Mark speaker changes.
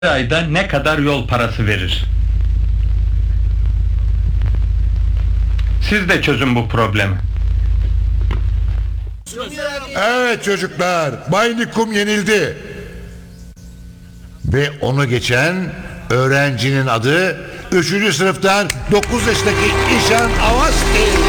Speaker 1: ayda ne kadar yol parası verir? Siz de çözün bu problemi.
Speaker 2: Evet çocuklar, Bay Nikum yenildi. Ve onu geçen öğrencinin adı 3. sınıftan 9 yaşındaki İşan Avasti.